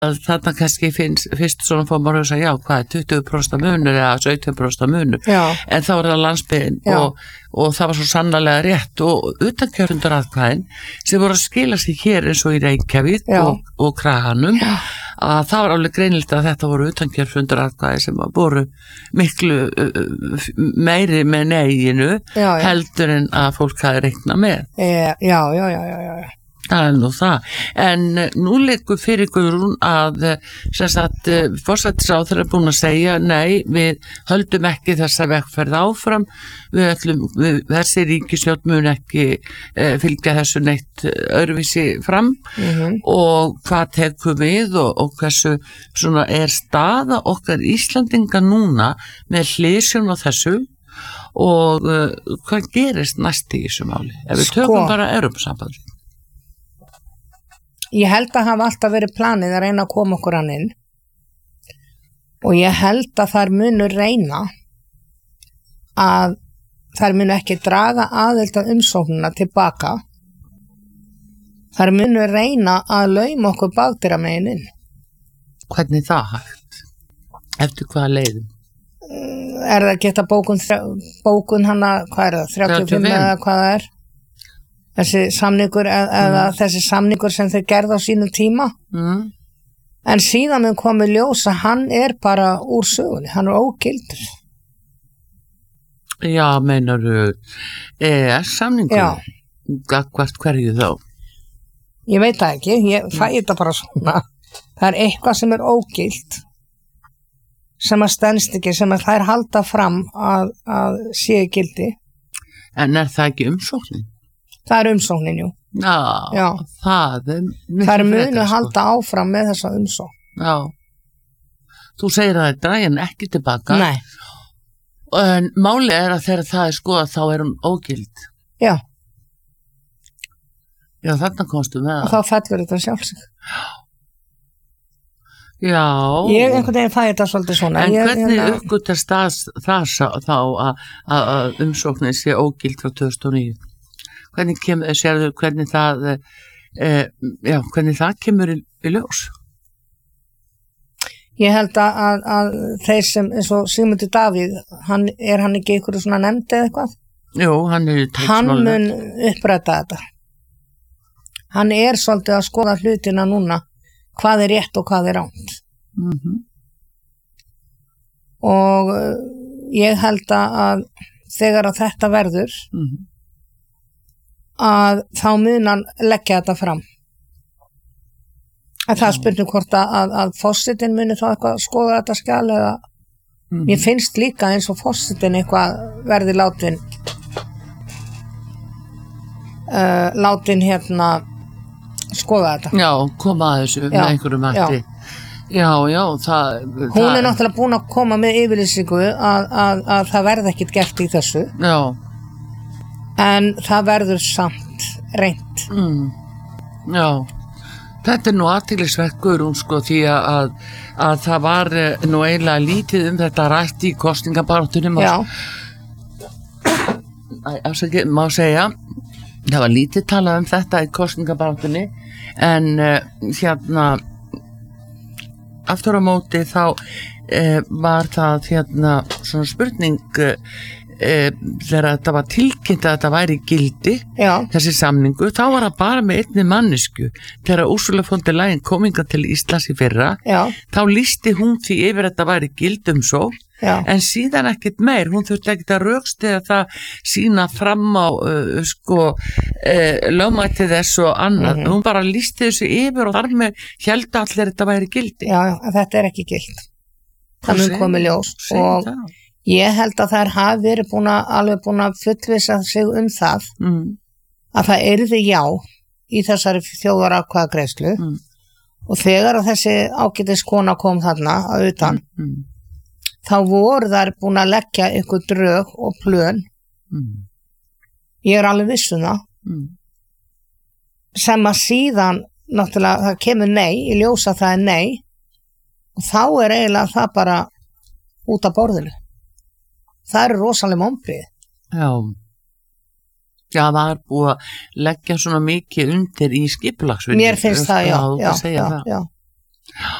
þarna kannski fyrst svona fór maður að segja, já, hvað er 20% munur eða 17% munur, en þá það landsbyggðin og það var svo sannarlega rétt og utankjörfundaratkvæðin sem voru að skila sig hér eins og í Reykjavík og Kraganum, að það var alveg greinilegt að þetta voru utankjörfundaratkvæði sem voru miklu meiri með neginu heldur en að fólk hafi reiknað með. Já. Það er nú það, en nú liggur fyrir Guðrún að forsætisráðherra er búin að segja nei, við höldum ekki þessa vegferð áfram, þessi ríkisstjórn mun ekki fylgja þessu neitt öðruvísi fram og hvað tekur við og hversu svona er staða okkar Íslandinga núna með hliðsjón á þessu og hvað gerist næst í þessu máli ef við tökum bara Evrópusambandið. Ég held að hafa alltaf verið planið að reyna að koma okkur hann inn og ég held að þær munu reyna að þær munu ekki draga aðild að umsóknina tilbaka. Þær munu reyna að lauma okkur bakdyramegin inn. Hvernig það hægt? Eftir hvaða leiðum? Er það geta bókun hana, hvað er það, 35 eða hvað það er? Þessi samningur eða þessi samningur sem þau gerðu á sínum tíma en síðan mun komið ljós að hann er bara úr sögunni, hann er ógildur. Já, meinarðu samningur hvert hverju þá? Ég veit það ekki, ég fæ þetta bara svona, það er eitthvað sem er ógilt sem að stenst ekki, sem að þær halda fram að sé gildi. En er það ekki umsóknin? Það er umsóknin, jú. Já. Það er munu halda áfram með þessa umsókn. Já. Þú segir að það er drægin ekki tilbaka. Nei. En málið er að þegar það er skoðað þá er hún ógild. Já. Já, þarna komstu með það. Og þá fellur þetta sjálfsig. Já. Ég einhvern veginn fæ þetta svolítið svona. En hvernig uppgötast það þá að umsóknin sé ógild frá 2009? Hvernig sérðu hvernig það kemur í ljós? Ég held að þeir sem eins og Sigmundur Davíð, hann ekki einhverju svona nefnd eða eitthvað? Jú, hann er hann mun uppræta þetta. Hann er svolítið að skoða hlutina núna, hvað er rétt og hvað er rangt. Og ég held að þegar að þetta verður að þá mun hann leggja þetta fram. En það spurning hvort að forsetinn muni þá eitthvað skoða þetta skjal eða mér finnst líka eins og forsetinn eitthvað verði látin hérna skoða þetta. Já, koma að þessu með einhverjum mætti. Já, hún er náttúrulega búin að koma með yfirlýsingu að það verði ekkit gert í þessu. Já. En það verður samt reynt. Já, þetta er nú athyglisverkur sko því að það var nú eiginlega lítið þetta rætt í kosningabaráttunni má segja það var lítið talað þetta í kosningabaráttunni en hérna aftur á móti þá var það svona spurning þegar þetta var tilkynnt að þetta væri gildi þessi samningu, þá var það bara með einni mannesku. Þegar Ursula von der Leyen kom hingað til Íslands í fyrra þá lýsti hún því yfir að þetta væri gildumsókn en síðan ekkert meir, hún þurfti ekkert að rökstyðja það sína fram á lögmæti þess og annað, hún bara lýsti þessu yfir og þar með héldu allir þetta væri gildi. Já, þetta er ekki gild. Það mun komið ljós og ég held að þær hafi verið alveg búin að fullvissa sig það að það yrði já í þessari þjóðaratkvæðagreiðslu og þegar að þessi ágætis kona kom þarna að utan þá voru þær búin að leggja ykkur drög og plön ég er alveg viss það sem að síðan náttúrulega það kemur nei í ljós að það er nei og þá er eiginlega það bara út af borðinu. Það eru rosalega vonbrigði. Já, það er búið að leggja svona mikið undir í skipulagsvinnu. Mér finnst það, já.